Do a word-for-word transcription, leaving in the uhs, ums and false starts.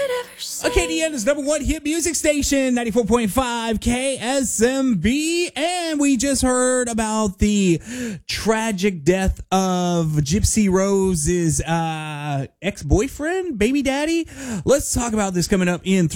K D N is number one hit music station, ninety-four point five K S M B. And we just heard about the tragic death of Gypsy Rose's uh, ex-boyfriend, baby daddy. Let's talk about this coming up in